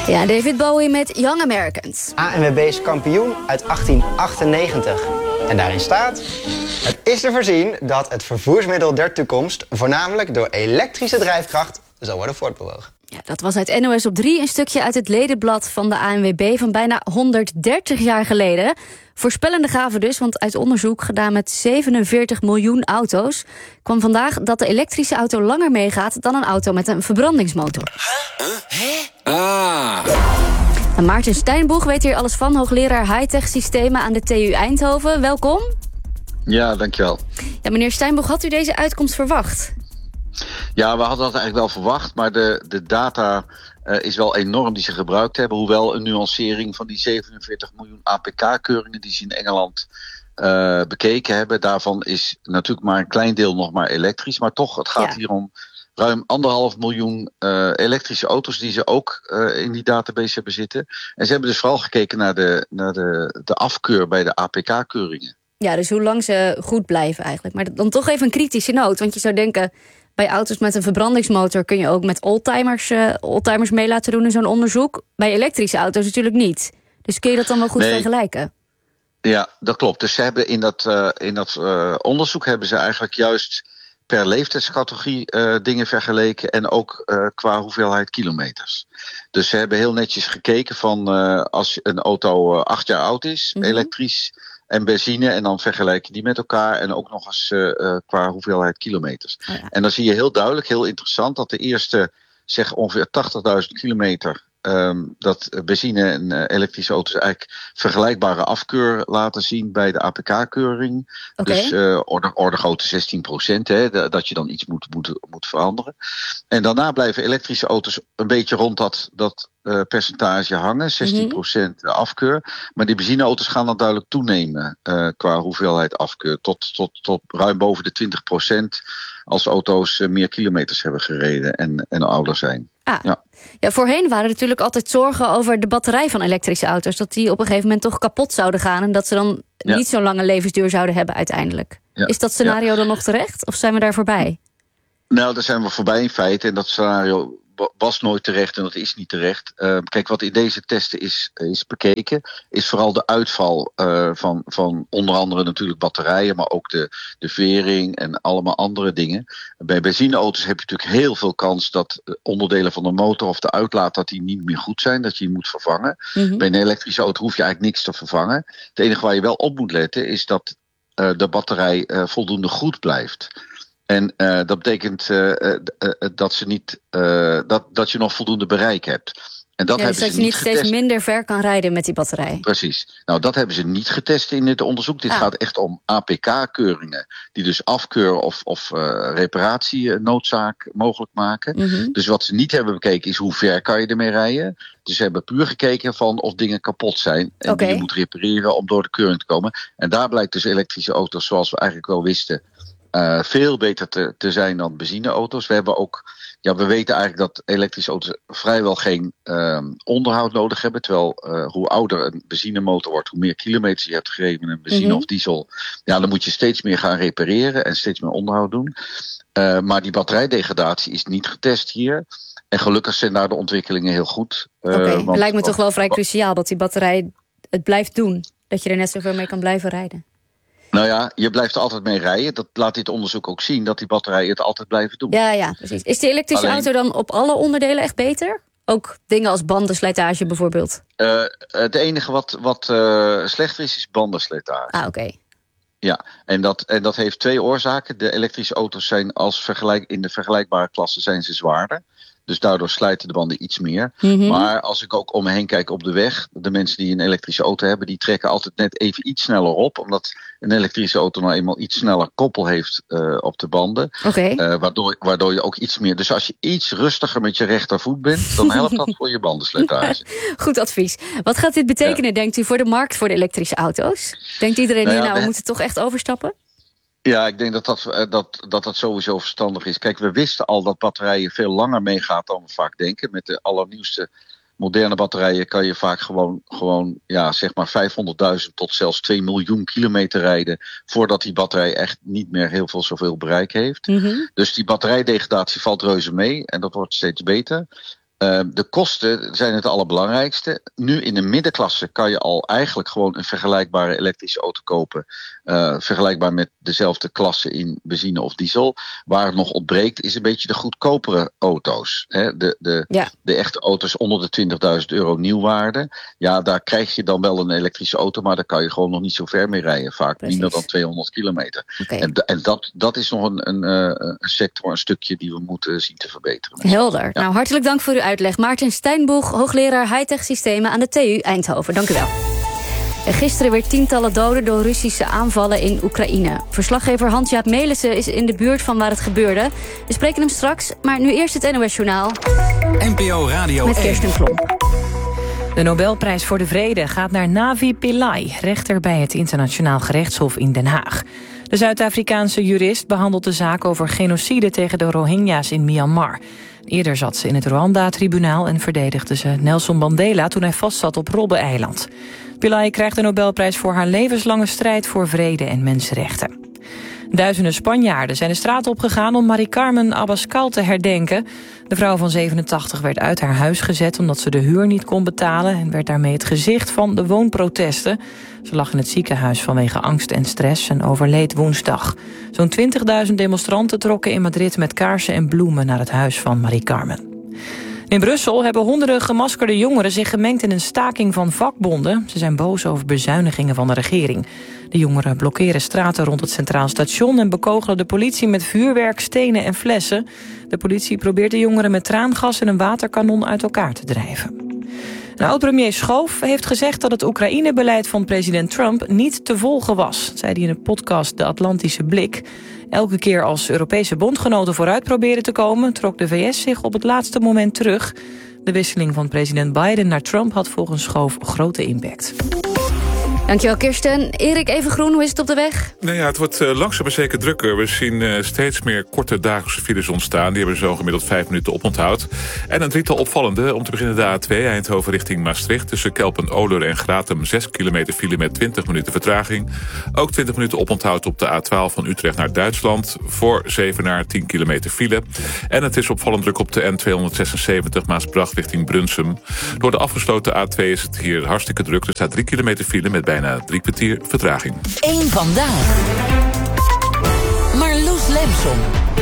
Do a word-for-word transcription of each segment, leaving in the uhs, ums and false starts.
Ja, David Bowie met Young Americans. A N W B is kampioen uit achttien achtennegentig. En daarin staat: het is te voorzien dat het vervoersmiddel der toekomst voornamelijk door elektrische drijfkracht zal worden voortbewogen. Ja, dat was uit N O S op drie, een stukje uit het ledenblad van de A N W B van bijna honderddertig jaar geleden. Voorspellende gaven dus, want uit onderzoek gedaan met zevenenveertig miljoen auto's kwam vandaag dat de elektrische auto langer meegaat dan een auto met een verbrandingsmotor. Huh? Huh? Ah. En Maarten Steinboeg weet hier alles van, hoogleraar high-tech systemen aan de T U Eindhoven. Welkom. Ja, dankjewel. Ja, meneer Steinboeg, had u deze uitkomst verwacht? Ja, we hadden dat eigenlijk wel verwacht, maar de, de data uh, is wel enorm die ze gebruikt hebben. Hoewel een nuancering van die zevenenveertig miljoen A P K-keuringen die ze in Engeland uh, bekeken hebben. Daarvan is natuurlijk maar een klein deel nog maar elektrisch. Maar toch, het gaat ja. hier om ruim anderhalf miljoen uh, elektrische auto's die ze ook uh, in die database hebben zitten. En ze hebben dus vooral gekeken naar de, naar de, de afkeur bij de A P K-keuringen. Ja, dus hoe lang ze goed blijven eigenlijk. Maar dan toch even een kritische noot, want je zou denken, bij auto's met een verbrandingsmotor kun je ook met oldtimers, uh, oldtimers mee laten doen in zo'n onderzoek. Bij elektrische auto's natuurlijk niet. Dus kun je dat dan wel goed nee. vergelijken? Ja, dat klopt. Dus ze hebben in dat, uh, in dat uh, onderzoek hebben ze eigenlijk juist per leeftijdscategorie uh, dingen vergeleken en ook uh, qua hoeveelheid kilometers. Dus ze hebben heel netjes gekeken van uh, als een auto uh, acht jaar oud is, mm-hmm. elektrisch en benzine, en dan vergelijk je die met elkaar en ook nog eens uh, uh, qua hoeveelheid kilometers. Oh ja. En dan zie je heel duidelijk, heel interessant, dat de eerste zeg ongeveer tachtigduizend kilometer Um, dat benzine- en uh, elektrische auto's eigenlijk vergelijkbare afkeur laten zien bij de A P K-keuring. Okay. Dus uh, orde, orde grootte zestien procent, hè, dat je dan iets moet, moet, moet veranderen. En daarna blijven elektrische auto's een beetje rond dat, dat uh, percentage hangen, zestien procent mm-hmm. afkeur. Maar die benzineauto's gaan dan duidelijk toenemen uh, qua hoeveelheid afkeur, tot, tot, tot ruim boven de twintig procent als auto's uh, meer kilometers hebben gereden en, en ouder zijn. Ah. Ja. ja, voorheen waren er natuurlijk altijd zorgen over de batterij van elektrische auto's. Dat die op een gegeven moment toch kapot zouden gaan en dat ze dan ja. niet zo'n lange levensduur zouden hebben uiteindelijk. Ja. Is dat scenario ja. dan nog terecht of zijn we daar voorbij? Nou, daar zijn we voorbij in feite. En dat scenario was nooit terecht en dat is niet terecht. Uh, kijk, wat in deze testen is, is bekeken, is vooral de uitval uh, van, van onder andere natuurlijk batterijen, maar ook de, de vering en allemaal andere dingen. Bij benzineauto's heb je natuurlijk heel veel kans dat onderdelen van de motor of de uitlaat dat die niet meer goed zijn, dat je die moet vervangen. Mm-hmm. Bij een elektrische auto hoef je eigenlijk niks te vervangen. Het enige waar je wel op moet letten is dat uh, de batterij uh, voldoende goed blijft. En uh, dat betekent uh, uh, uh, dat, ze niet, uh, dat, dat je nog voldoende bereik hebt. En dat ja, dus hebben dat ze je niet getest. steeds minder ver kan rijden met die batterij. Precies. Nou, dat hebben ze niet getest in dit onderzoek. Dit ah. gaat echt om A P K-keuringen. Die dus afkeur of, of uh, reparatienoodzaak mogelijk maken. Mm-hmm. Dus wat ze niet hebben bekeken is hoe ver kan je ermee rijden. Dus ze hebben puur gekeken van of dingen kapot zijn. En okay. die je moet repareren om door de keuring te komen. En daar blijkt dus elektrische auto's, zoals we eigenlijk wel wisten, Uh, veel beter te, te zijn dan benzineauto's. We hebben ook, ja, we weten eigenlijk dat elektrische auto's vrijwel geen uh, onderhoud nodig hebben. Terwijl uh, hoe ouder een benzinemotor wordt, hoe meer kilometers je hebt gereden met een benzine mm-hmm. of diesel, ja, dan moet je steeds meer gaan repareren en steeds meer onderhoud doen. Uh, maar die batterijdegradatie is niet getest hier. En gelukkig zijn daar de ontwikkelingen heel goed. Uh, Oké, okay. lijkt me toch wel vrij cruciaal dat die batterij het blijft doen. Dat je er net zoveel mee kan blijven rijden. Nou ja, je blijft er altijd mee rijden. Dat laat dit onderzoek ook zien, dat die batterijen het altijd blijven doen. Ja, ja, precies. Is die elektrische Alleen, auto dan op alle onderdelen echt beter? Ook dingen als bandenslijtage bijvoorbeeld? Uh, het enige wat, wat uh, slechter is, is bandenslijtage. Ah, oké. Okay. Ja, en dat, en dat heeft twee oorzaken. De elektrische auto's zijn als vergelijk, in de vergelijkbare klasse zijn ze zwaarder. Dus daardoor slijten de banden iets meer. Mm-hmm. Maar als ik ook om me heen kijk op de weg, de mensen die een elektrische auto hebben, die trekken altijd net even iets sneller op. Omdat een elektrische auto nou eenmaal iets sneller koppel heeft uh, op de banden. Okay. Uh, waardoor, waardoor je ook iets meer. Dus als je iets rustiger met je rechtervoet bent, dan helpt dat voor je bandenslijtage. Goed advies. Wat gaat dit betekenen, ja. denkt u, voor de markt voor de elektrische auto's? Denkt iedereen nou, ja, nu, nou we moeten toch echt overstappen? Ja, ik denk dat dat, dat, dat dat sowieso verstandig is. Kijk, we wisten al dat batterijen veel langer meegaat dan we vaak denken. Met de allernieuwste moderne batterijen kan je vaak gewoon, gewoon ja, zeg maar vijfhonderdduizend tot zelfs twee miljoen kilometer rijden voordat die batterij echt niet meer heel veel zoveel bereik heeft. Mm-hmm. Dus die batterijdegradatie valt reuze mee en dat wordt steeds beter. Uh, de kosten zijn het allerbelangrijkste. Nu in de middenklasse kan je al eigenlijk gewoon een vergelijkbare elektrische auto kopen. Uh, vergelijkbaar met dezelfde klasse in benzine of diesel. Waar het nog ontbreekt is een beetje de goedkopere auto's. Hè? De, de, ja. de echte auto's onder de twintigduizend euro nieuwwaarde. Ja, daar krijg je dan wel een elektrische auto, maar daar kan je gewoon nog niet zo ver mee rijden. Vaak Precies. minder dan tweehonderd kilometer. Okay. En, en dat, dat is nog een, een, een sector, een stukje die we moeten zien te verbeteren. Helder. Ja. Nou, hartelijk dank voor uw uitleg. Maarten Steinboeg, hoogleraar high-tech systemen aan de T U Eindhoven. Dank u wel. Gisteren weer tientallen doden door Russische aanvallen in Oekraïne. Verslaggever Hans-Jaap Melissen is in de buurt van waar het gebeurde. We spreken hem straks, maar nu eerst het N O S-journaal. N P O Radio met Kirsten Klomp. De Nobelprijs voor de Vrede gaat naar Navi Pillay, rechter bij het Internationaal Gerechtshof in Den Haag. De Zuid-Afrikaanse jurist behandelt de zaak over genocide tegen de Rohingya's in Myanmar. Eerder zat ze in het Rwanda-tribunaal en verdedigde ze Nelson Mandela toen hij vastzat op Robben-eiland. Pillay krijgt de Nobelprijs voor haar levenslange strijd voor vrede en mensenrechten. Duizenden Spanjaarden zijn de straat opgegaan om Mari-Carmen Abascal te herdenken. De vrouw van zevenentachtig werd uit haar huis gezet omdat ze de huur niet kon betalen en werd daarmee het gezicht van de woonprotesten. Ze lag in het ziekenhuis vanwege angst en stress en overleed woensdag. Zo'n twintigduizend demonstranten trokken in Madrid met kaarsen en bloemen naar het huis van Mari-Carmen. In Brussel hebben honderden gemaskerde jongeren zich gemengd in een staking van vakbonden. Ze zijn boos over bezuinigingen van de regering. De jongeren blokkeren straten rond het Centraal Station en bekogelen de politie met vuurwerk, stenen en flessen. De politie probeert de jongeren met traangas en een waterkanon uit elkaar te drijven. De oud-premier Schoof heeft gezegd dat het Oekraïne-beleid van president Trump niet te volgen was, dat zei hij in de podcast De Atlantische Blik. Elke keer als Europese bondgenoten vooruit proberen te komen, trok de V S zich op het laatste moment terug. De wisseling van president Biden naar Trump had volgens Schoof grote impact. Dankjewel, Kirsten. Erik Evengroen, hoe is het op de weg? Nou ja, het wordt uh, langzaam maar zeker drukker. We zien uh, steeds meer korte dagelijkse files ontstaan. Die hebben zo gemiddeld vijf minuten oponthoud. En een drietal opvallende. Om te beginnen de A twee, Eindhoven richting Maastricht. Tussen Kelpen-Oler en Gratum zes kilometer file met twintig minuten vertraging. Ook twintig minuten oponthoud op de A twaalf van Utrecht naar Duitsland. Voor Zevenaar tien kilometer file. En het is opvallend druk op de N tweehonderdzesenzeventig Maasbracht richting Brunsum. Door de afgesloten A twee is het hier hartstikke druk. Er staat drie kilometer file met bijna Bijna drie kwartier vertraging. Eén vandaag. Marloes Lemson.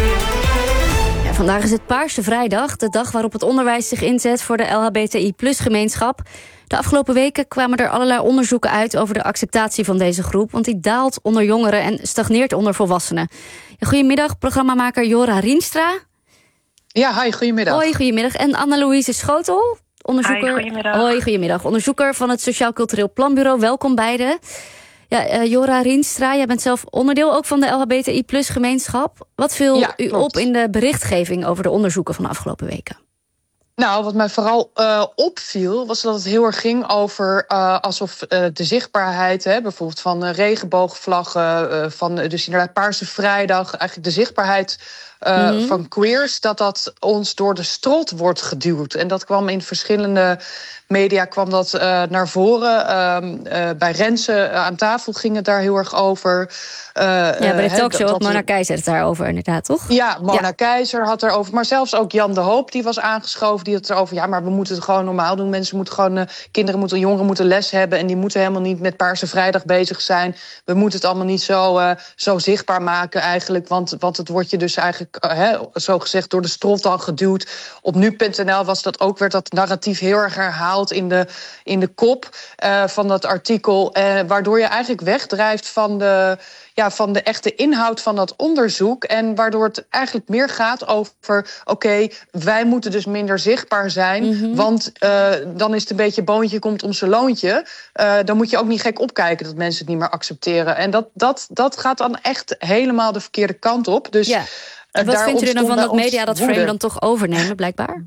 Ja, vandaag is het Paarse Vrijdag, de dag waarop het onderwijs zich inzet voor de L H B T I plus gemeenschap. De afgelopen weken kwamen er allerlei onderzoeken uit over de acceptatie van deze groep, want die daalt onder jongeren en stagneert onder volwassenen. Ja, goedemiddag, programmamaker Jora Rienstra. Ja, hi, goedemiddag. Hoi, goedemiddag. En Anne-Louise Schotel. Onderzoeker. Hi, goedemiddag. Hoi, goedemiddag. Onderzoeker van het Sociaal Cultureel Planbureau. Welkom beiden. Ja, uh, Jora Rienstra, jij bent zelf onderdeel ook van de L H B T I plus gemeenschap. Wat viel ja, u op in de berichtgeving over de onderzoeken van de afgelopen weken? Nou, wat mij vooral uh, opviel, was dat het heel erg ging over uh, alsof uh, de zichtbaarheid, hè, bijvoorbeeld van uh, regenboogvlaggen, uh, van uh, dus inderdaad Paarse Vrijdag, eigenlijk de zichtbaarheid uh, mm-hmm. van queers, dat dat ons door de strot wordt geduwd. En dat kwam in verschillende media kwam dat uh, naar voren. Uh, uh, bij Renze uh, aan tafel ging het daar heel erg over. Uh, ja, bij de talkshow had Mona Keizer het daarover inderdaad, toch? Ja, Mona ja. Keizer had erover. Maar zelfs ook Jan de Hoop, die was aangeschoven, die had erover. Ja, maar we moeten het gewoon normaal doen. Mensen moeten gewoon, uh, kinderen moeten, jongeren moeten les hebben. En die moeten helemaal niet met Paarse Vrijdag bezig zijn. We moeten het allemaal niet zo, uh, zo zichtbaar maken eigenlijk. Want, want het wordt je dus eigenlijk, uh, hè, zo gezegd, door de strot dan geduwd. Op nu punt n l was dat ook, werd dat narratief heel erg herhaald in de, in de kop uh, van dat artikel. Uh, waardoor je eigenlijk wegdrijft van de, ja, van de echte inhoud van dat onderzoek. En waardoor het eigenlijk meer gaat over, oké, okay, wij moeten dus minder zichtbaar zijn. Mm-hmm. Want uh, dan is het een beetje boontje komt om zijn loontje. Uh, dan moet je ook niet gek opkijken dat mensen het niet meer accepteren. En dat, dat, dat gaat dan echt helemaal de verkeerde kant op. Dus, ja. En wat vindt u dan van dat media dat frame dan toch overnemen, blijkbaar?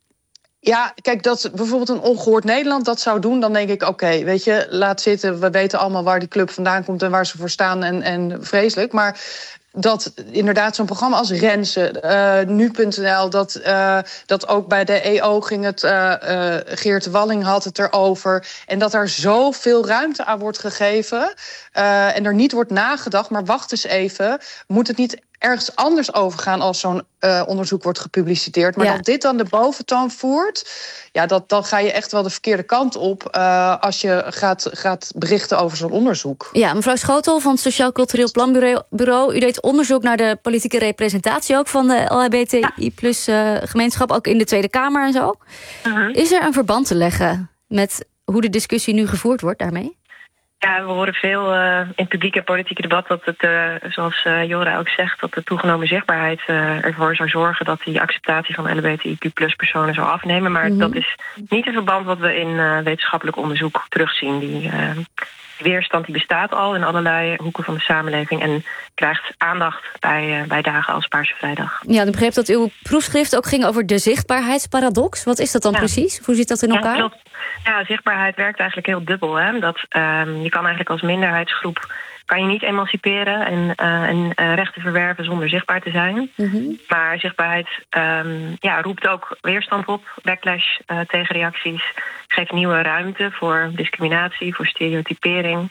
Ja, kijk, dat bijvoorbeeld een Ongehoord Nederland dat zou doen, dan denk ik, oké, okay, weet je, laat zitten. We weten allemaal waar die club vandaan komt en waar ze voor staan en, en vreselijk. Maar dat inderdaad zo'n programma als Renze, uh, nu punt n l, dat, uh, dat ook bij de E O ging het, uh, uh, Geert Walling had het erover. En dat er zoveel ruimte aan wordt gegeven uh, en er niet wordt nagedacht, maar wacht eens even, moet het niet ergens anders overgaan als zo'n uh, onderzoek wordt gepubliceerd. Maar ja. dat dit dan de boventoon voert, ja, dat, dan ga je echt wel de verkeerde kant op uh, als je gaat, gaat berichten over zo'n onderzoek. Ja, mevrouw Schotel van het Sociaal Cultureel Planbureau. U deed onderzoek naar de politieke representatie ook van de L H B T I plus uh, gemeenschap, ook in de Tweede Kamer en zo. Uh-huh. Is er een verband te leggen met hoe de discussie nu gevoerd wordt daarmee? Ja, we horen veel uh, in het publieke en politieke debat dat het, uh, zoals uh, Jora ook zegt, dat de toegenomen zichtbaarheid uh, ervoor zou zorgen dat die acceptatie van L H B T I Q plus personen zou afnemen. Maar mm-hmm. dat is niet een verband wat we in uh, wetenschappelijk onderzoek terugzien. Die uh, weerstand die bestaat al in allerlei hoeken van de samenleving en krijgt aandacht bij, uh, bij dagen als Paarse Vrijdag. Ja, ik begreep dat uw proefschrift ook ging over de zichtbaarheidsparadox. Wat is dat dan ja. precies? Hoe zit dat in elkaar? Ja, ja, zichtbaarheid werkt eigenlijk heel dubbel. Hè? Dat, um, je kan eigenlijk als minderheidsgroep kan je niet emanciperen en, uh, en uh, rechten verwerven zonder zichtbaar te zijn. Mm-hmm. Maar zichtbaarheid um, ja, roept ook weerstand op, backlash uh, tegen reacties, geeft nieuwe ruimte voor discriminatie, voor stereotypering.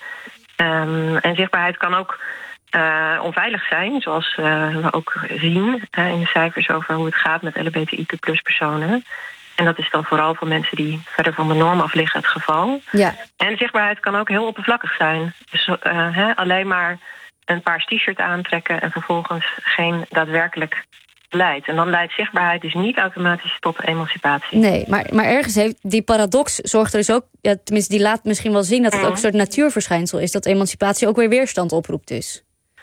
Um, en zichtbaarheid kan ook uh, onveilig zijn, zoals uh, we ook zien uh, in de cijfers over hoe het gaat met L H B T I Q plus personen. En dat is dan vooral voor mensen die verder van de norm af liggen het geval. Ja. En zichtbaarheid kan ook heel oppervlakkig zijn. Dus uh, he, alleen maar een paars t-shirt aantrekken en vervolgens geen daadwerkelijk beleid. En dan leidt zichtbaarheid dus niet automatisch tot emancipatie. Nee, maar, maar ergens heeft die paradox zorgt er dus ook, ja, tenminste die laat misschien wel zien dat het mm. ook een soort natuurverschijnsel is, dat emancipatie ook weer weerstand oproept dus.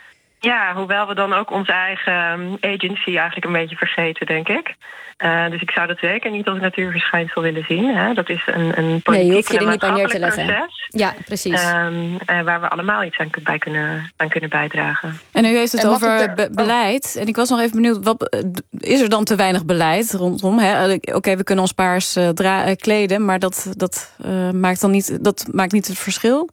Ja, hoewel we dan ook onze eigen agency eigenlijk een beetje vergeten, denk ik. Uh, dus ik zou dat zeker niet als natuurverschijnsel willen zien. Hè. Dat is een, een politiek nee, je hoeft je er niet bij neer te leggen. Proces. Ja, precies. Um, uh, waar we allemaal iets aan, bij kunnen, aan kunnen bijdragen. En u heeft het en over er, be- beleid. En ik was nog even benieuwd, wat, is er dan te weinig beleid rondom? Oké, okay, we kunnen ons paars uh, dra- kleden, maar dat, dat, uh, maakt dan niet, dat maakt niet het verschil?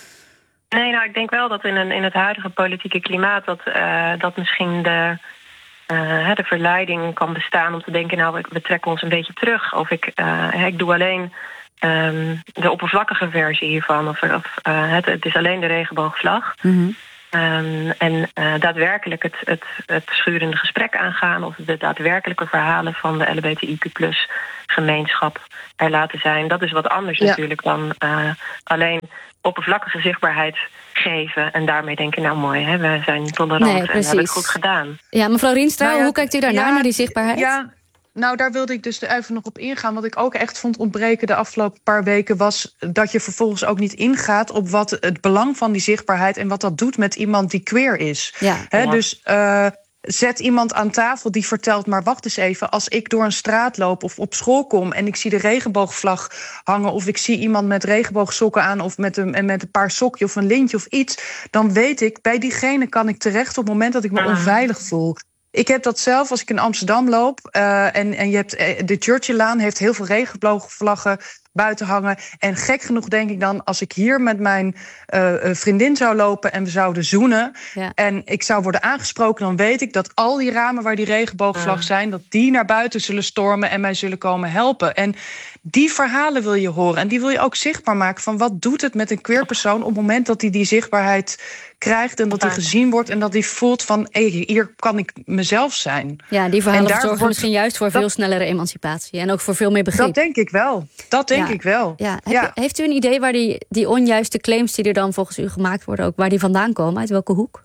Nee, nou, ik denk wel dat in, een, in het huidige politieke klimaat dat, uh, dat misschien de, uh, de verleiding kan bestaan om te denken, nou, we trekken ons een beetje terug. Of ik, uh, ik doe alleen um, de oppervlakkige versie hiervan. Of, of uh, het, het is alleen de regenboogvlag. Mm-hmm. Um, en uh, daadwerkelijk het, het, het schurende gesprek aangaan, of de daadwerkelijke verhalen van de L H B T I Q plus gemeenschap er laten zijn. Dat is wat anders ja. natuurlijk dan uh, alleen oppervlakkige zichtbaarheid geven en daarmee denken, nou mooi, hè, we zijn tolerant nee, en we hebben het goed gedaan. Ja, mevrouw Rienstra, nou ja, hoe kijkt u daarnaar, ja, naar die zichtbaarheid? Ja, nou, daar wilde ik dus even nog op ingaan. Wat ik ook echt vond ontbreken de afgelopen paar weken was dat je vervolgens ook niet ingaat op wat het belang van die zichtbaarheid en wat dat doet met iemand die queer is. Ja, He, ja. Dus uh, zet iemand aan tafel die vertelt, maar wacht eens even, als ik door een straat loop of op school kom en ik zie de regenboogvlag hangen of ik zie iemand met regenboogsokken aan of met een, met een paar sokje of een lintje of iets, dan weet ik, bij diegene kan ik terecht op het moment dat ik me onveilig voel. Ik heb dat zelf als ik in Amsterdam loop. Uh, en, en je hebt uh, de Churchilllaan heeft heel veel regenboogvlaggen buiten hangen. En gek genoeg denk ik dan, als ik hier met mijn uh, vriendin zou lopen en we zouden zoenen, ja. en ik zou worden aangesproken, dan weet ik dat al die ramen waar die regenboogvlag uh. zijn, dat die naar buiten zullen stormen en mij zullen komen helpen. En die verhalen wil je horen. En die wil je ook zichtbaar maken van wat doet het met een queer persoon op het moment dat hij die zichtbaarheid krijgt en dat hij gezien wordt en dat hij voelt van, hey, hier kan ik mezelf zijn. Ja, die verhalen zorgen wordt, misschien juist voor dat, veel snellere emancipatie en ook voor veel meer begrip. Dat denk ik wel. Dat denk ja. ik wel. Ja. Heb ja. Je, heeft u een idee waar die, die onjuiste claims die er dan volgens u gemaakt worden, ook waar die vandaan komen? Uit welke hoek?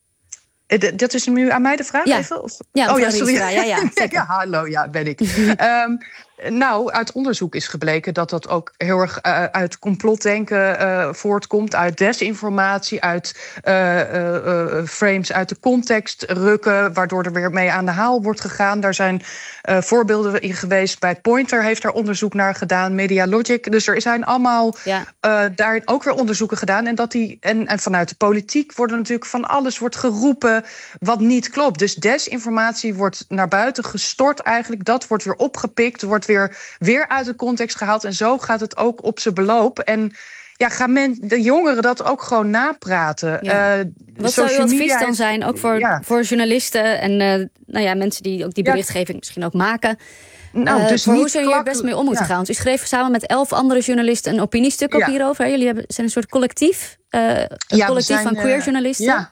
Dat is nu aan mij de vraag? Ja, even? Of? ja, oh, ja, sorry. Ja, ja, ja, ja, hallo, ja, ben ik. um, nou, uit onderzoek is gebleken dat dat ook heel erg uh, uit complotdenken uh, voortkomt, uit desinformatie, uit uh, uh, uh, frames uit de context rukken, waardoor er weer mee aan de haal wordt gegaan. Daar zijn uh, voorbeelden in geweest. Bij Pointer heeft daar onderzoek naar gedaan, Medialogic. Dus er zijn allemaal ja. uh, daar ook weer onderzoeken gedaan. En, dat die, en, en vanuit de politiek worden natuurlijk van alles wordt geroepen wat niet klopt. Dus desinformatie wordt naar buiten gestort eigenlijk. Dat wordt weer opgepikt, wordt weer, weer uit de context gehaald. En zo gaat het ook op zijn beloop. En ja, gaan men, de jongeren dat ook gewoon napraten. Ja. Uh, Wat zou uw advies dan zijn, ook voor, ja. voor journalisten en uh, nou ja, mensen die ook die berichtgeving ja. misschien ook maken? Nou, uh, dus voor hoe ze hier best mee om moeten ja. gaan. Want u schreef samen met elf andere journalisten een opiniestuk ook ja. hierover. Jullie hebben, zijn een soort collectief, uh, een ja, collectief zijn, van queer journalisten. Ja.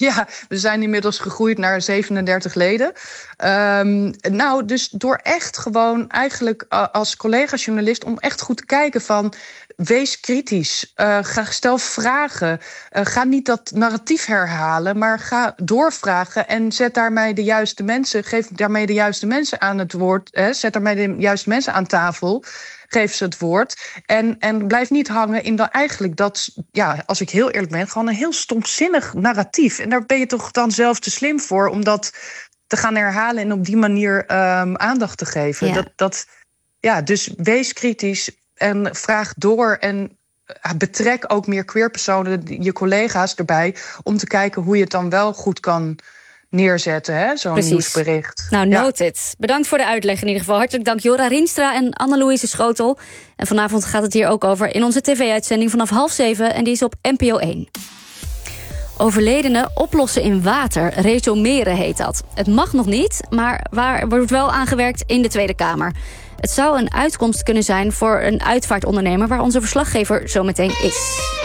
Ja, we zijn inmiddels gegroeid naar zevenendertig leden. Um, nou, dus door echt gewoon eigenlijk uh, als collega-journalist... om echt goed te kijken van... wees kritisch, uh, ga, stel vragen. Uh, ga niet dat narratief herhalen, maar ga doorvragen... en zet daarmee de juiste mensen, geef daarmee de juiste mensen aan het woord... Hè, zet daarmee de juiste mensen aan tafel... geef ze het woord. En, en blijf niet hangen in dan eigenlijk dat, ja, als ik heel eerlijk ben... gewoon een heel stomzinnig narratief. En daar ben je toch dan zelf te slim voor... om dat te gaan herhalen en op die manier um, aandacht te geven. Ja. Dat, dat, ja, dus wees kritisch en vraag door... en betrek ook meer queerpersonen, je collega's erbij... om te kijken hoe je het dan wel goed kan... neerzetten, hè? Zo'n nieuwsbericht. Nou, noted. Ja. Bedankt voor de uitleg in ieder geval. Hartelijk dank Jora Rienstra en Anne-Louise Schotel. En vanavond gaat het hier ook over in onze tv-uitzending vanaf half zeven... en die is op N P O één. Overledenen oplossen in water, resumeren heet dat. Het mag nog niet, maar waar wordt wel aangewerkt in de Tweede Kamer. Het zou een uitkomst kunnen zijn voor een uitvaartondernemer... waar onze verslaggever zo meteen is.